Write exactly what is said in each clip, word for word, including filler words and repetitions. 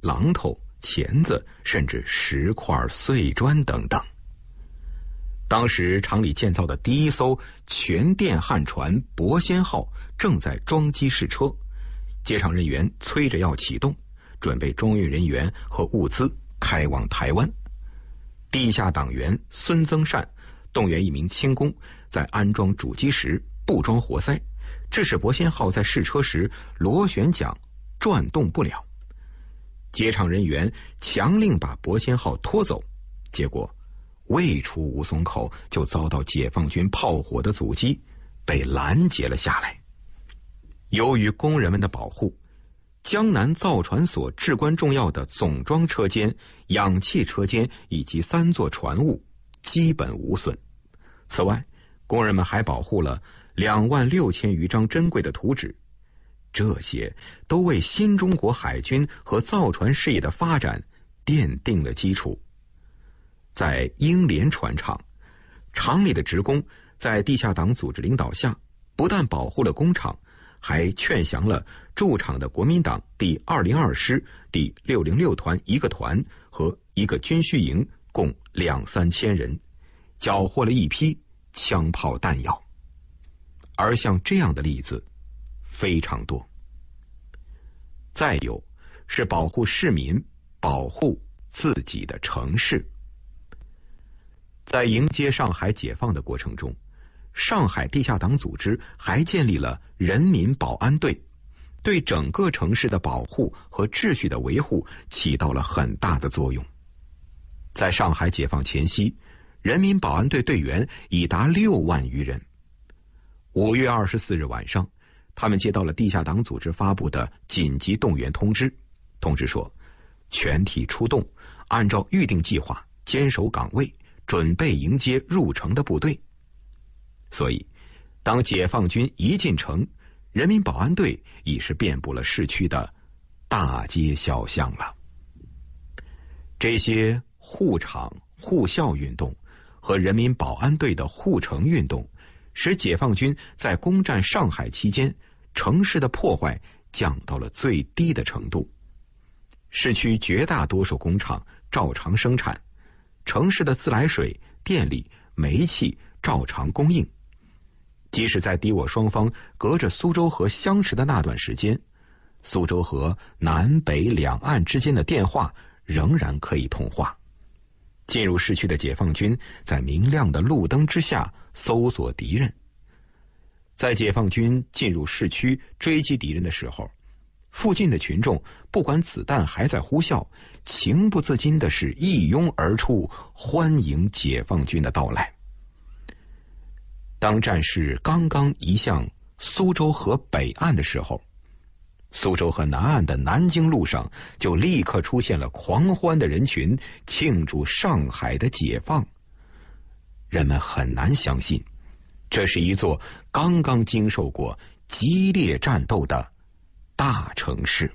榔头、钳子，甚至石块、碎砖等等。当时厂里建造的第一艘全电焊船博仙号正在装机试车，接厂人员催着要启动，准备装运人员和物资开往台湾。地下党员孙增善动员一名轻工在安装主机时不装活塞，致使博仙号在试车时螺旋桨转动不了。接厂人员强令把博仙号拖走，结果未出吴淞口就遭到解放军炮火的阻击，被拦截了下来。由于工人们的保护，江南造船所至关重要的总装车间、氧气车间以及三座船坞基本无损。此外，工人们还保护了两万六千余张珍贵的图纸，这些都为新中国海军和造船事业的发展奠定了基础。在英联船厂，厂里的职工在地下党组织领导下，不但保护了工厂，还劝降了驻厂的国民党第二零二师、第六零六团一个团和一个军需营，共两三千人，缴获了一批枪炮弹药。而像这样的例子非常多。再有是保护市民，保护自己的城市。在迎接上海解放的过程中，上海地下党组织还建立了人民保安队，对整个城市的保护和秩序的维护起到了很大的作用。在上海解放前夕，人民保安队队员已达六万余人。五月二十四日晚上，他们接到了地下党组织发布的紧急动员通知，通知说全体出动，按照预定计划坚守岗位，准备迎接入城的部队。所以当解放军一进城，人民保安队已是遍布了市区的大街小巷了。这些护厂护校运动和人民保安队的护城运动，使解放军在攻占上海期间城市的破坏降到了最低的程度。市区绝大多数工厂照常生产，城市的自来水、电力、煤气照常供应。即使在敌我双方隔着苏州河相持的那段时间，苏州河南北两岸之间的电话仍然可以通话。进入市区的解放军在明亮的路灯之下搜索敌人。在解放军进入市区追击敌人的时候，附近的群众不管子弹还在呼啸，情不自禁的是一拥而出，欢迎解放军的到来。当战事刚刚移向苏州河北岸的时候，苏州河南岸的南京路上就立刻出现了狂欢的人群，庆祝上海的解放。人们很难相信，这是一座刚刚经受过激烈战斗的大城市。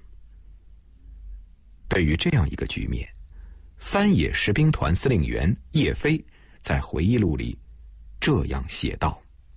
对于这样一个局面，三野十兵团司令员叶飞在回忆录里这样写道：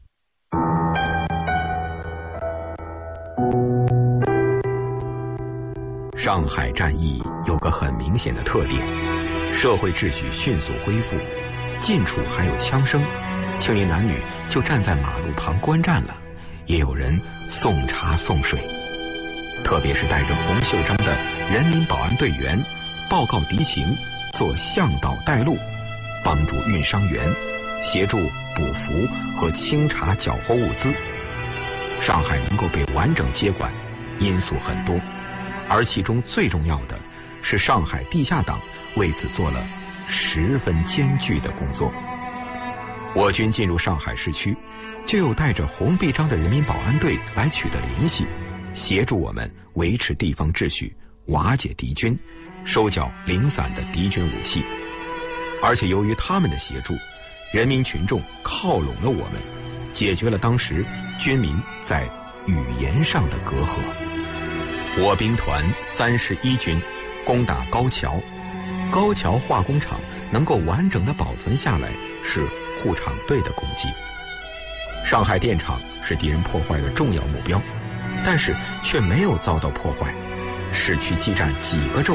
上海战役有个很明显的特点，社会秩序迅速恢复，近处还有枪声，青年男女就站在马路旁观战了，也有人送茶送水。特别是带着红袖章的人民保安队员，报告敌情，做向导带路，帮助运伤员，协助补服和清查缴获物资。上海能够被完整接管，因素很多，而其中最重要的是上海地下党为此做了十分艰巨的工作。我军进入上海市区，就有带着红臂章的人民保安队来取得联系，协助我们维持地方秩序，瓦解敌军，收缴零散的敌军武器。而且由于他们的协助，人民群众靠拢了我们，解决了当时军民在语言上的隔阂。我兵团三十一军攻打高桥，高桥化工厂能够完整的保存下来，是护厂队的功绩。上海电厂是敌人破坏的重要目标，但是却没有遭到破坏。市区激战几个昼